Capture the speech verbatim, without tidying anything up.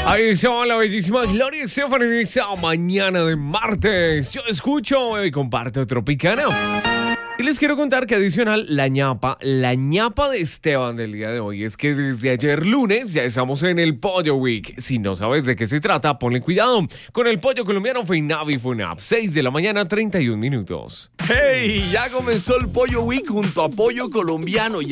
Ahí está la bellísima Gloria Estefan en esa mañana de martes. Yo escucho y comparto Tropicana. Y les quiero contar que adicional, la ñapa, la ñapa de Esteban del día de hoy es que desde ayer lunes ya estamos en el Pollo Week. Si no sabes de qué se trata, ponle cuidado. Con el pollo colombiano FEINAV y FUNAP, seis de la mañana, treinta y un minutos. ¡Hey! Ya comenzó el Pollo Week junto a Pollo Colombiano.